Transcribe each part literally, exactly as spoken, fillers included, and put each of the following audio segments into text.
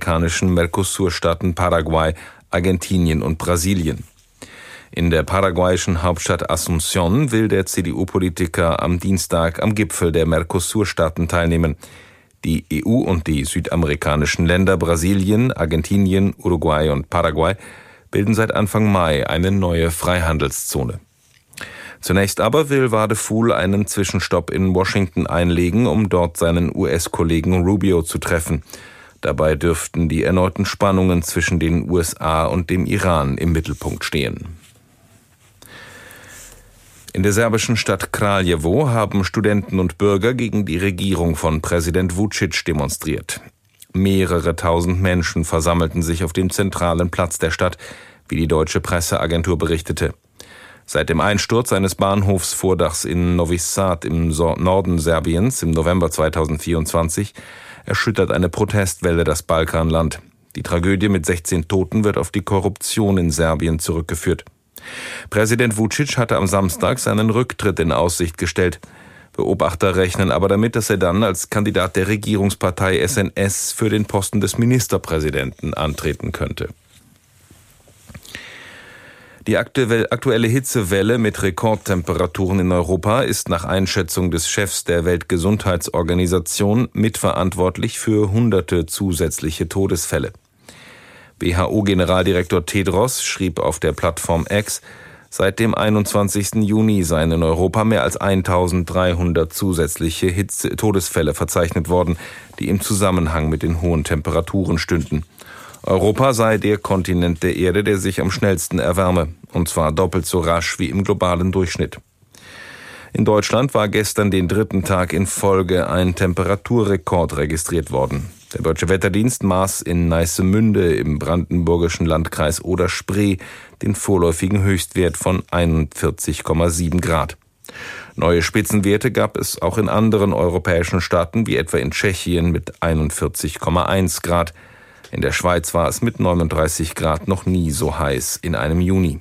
südamerikanischen Mercosur-Staaten Paraguay, Argentinien und Brasilien. In der paraguayischen Hauptstadt Asunción will der C D U-Politiker am Dienstag am Gipfel der Mercosur-Staaten teilnehmen. Die E U und die südamerikanischen Länder Brasilien, Argentinien, Uruguay und Paraguay bilden seit Anfang Mai eine neue Freihandelszone. Zunächst aber will Wadefuhl einen Zwischenstopp in Washington einlegen, um dort seinen U S-Kollegen Rubio zu treffen. Dabei dürften die erneuten Spannungen zwischen den U S A und dem Iran im Mittelpunkt stehen. In der serbischen Stadt Kraljevo haben Studenten und Bürger gegen die Regierung von Präsident Vučić demonstriert. Mehrere tausend Menschen versammelten sich auf dem zentralen Platz der Stadt, wie die deutsche Presseagentur berichtete. Seit dem Einsturz eines Bahnhofsvordachs in Novi Sad im Norden Serbiens im November zweitausendvierundzwanzig erschüttert eine Protestwelle das Balkanland. Die Tragödie mit sechzehn Toten wird auf die Korruption in Serbien zurückgeführt. Präsident Vučić hatte am Samstag seinen Rücktritt in Aussicht gestellt. Beobachter rechnen aber damit, dass er dann als Kandidat der Regierungspartei S N S für den Posten des Ministerpräsidenten antreten könnte. Die aktuelle Hitzewelle mit Rekordtemperaturen in Europa ist nach Einschätzung des Chefs der Weltgesundheitsorganisation mitverantwortlich für hunderte zusätzliche Todesfälle. W H O-Generaldirektor Tedros schrieb auf der Plattform X, seit dem einundzwanzigsten Juni seien in Europa mehr als eintausenddreihundert zusätzliche Hitze- Todesfälle verzeichnet worden, die im Zusammenhang mit den hohen Temperaturen stünden. Europa sei der Kontinent der Erde, der sich am schnellsten erwärme, und zwar doppelt so rasch wie im globalen Durchschnitt. In Deutschland war gestern den dritten Tag in Folge ein Temperaturrekord registriert worden. Der Deutsche Wetterdienst maß in Neissemünde im brandenburgischen Landkreis Oder-Spree den vorläufigen Höchstwert von einundvierzig Komma sieben Grad. Neue Spitzenwerte gab es auch in anderen europäischen Staaten, wie etwa in Tschechien mit einundvierzig Komma eins Grad. In der Schweiz war es mit neununddreißig Grad noch nie so heiß in einem Juni.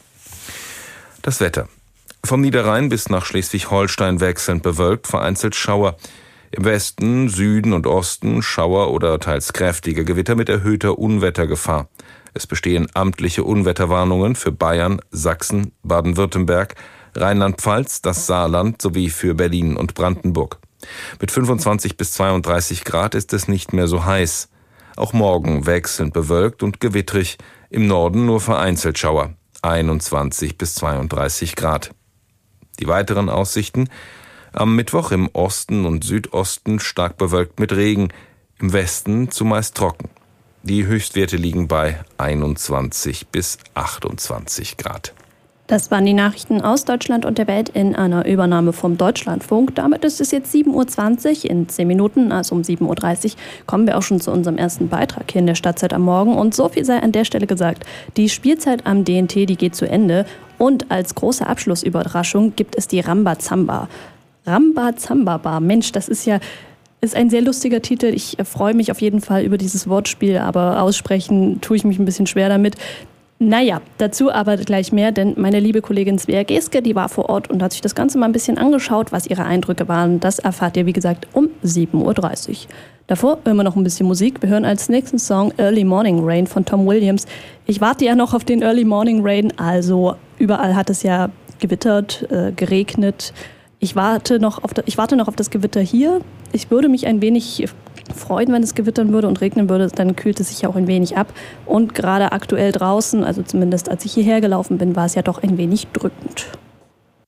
Das Wetter. Vom Niederrhein bis nach Schleswig-Holstein wechselnd bewölkt, vereinzelt Schauer. Im Westen, Süden und Osten Schauer oder teils kräftige Gewitter mit erhöhter Unwettergefahr. Es bestehen amtliche Unwetterwarnungen für Bayern, Sachsen, Baden-Württemberg, Rheinland-Pfalz, das Saarland sowie für Berlin und Brandenburg. Mit fünfundzwanzig bis zweiunddreißig Grad ist es nicht mehr so heiß. Auch morgen wechselnd bewölkt und gewittrig, im Norden nur vereinzelt Schauer, einundzwanzig bis zweiunddreißig Grad. Die weiteren Aussichten: am Mittwoch im Osten und Südosten stark bewölkt mit Regen, im Westen zumeist trocken. Die Höchstwerte liegen bei einundzwanzig bis achtundzwanzig Grad. Das waren die Nachrichten aus Deutschland und der Welt in einer Übernahme vom Deutschlandfunk. Damit ist es jetzt sieben Uhr zwanzig. In zehn Minuten, also um sieben Uhr dreißig, kommen wir auch schon zu unserem ersten Beitrag hier in der Stadtzeit am Morgen. Und so viel sei an der Stelle gesagt: Die Spielzeit am D N T, die geht zu Ende. Und als große Abschlussüberraschung gibt es die Rambazamba. Rambazamba Bar. Mensch, das ist ja ist ein sehr lustiger Titel. Ich freue mich auf jeden Fall über dieses Wortspiel, aber aussprechen tue ich mich ein bisschen schwer damit. Naja, dazu aber gleich mehr, denn meine liebe Kollegin Svea Geske, die war vor Ort und hat sich das Ganze mal ein bisschen angeschaut, was ihre Eindrücke waren. Das erfahrt ihr, wie gesagt, um sieben Uhr dreißig. Davor hören wir noch ein bisschen Musik. Wir hören als nächsten Song Early Morning Rain von Tom Williams. Ich warte ja noch auf den Early Morning Rain, also überall hat es ja gewittert, äh, geregnet. Ich warte noch auf das, ich warte noch auf das Gewitter hier. Ich würde mich ein wenig freuen, wenn es gewittern würde und regnen würde, dann kühlt es sich ja auch ein wenig ab. Und gerade aktuell draußen, also zumindest als ich hierher gelaufen bin, war es ja doch ein wenig drückend.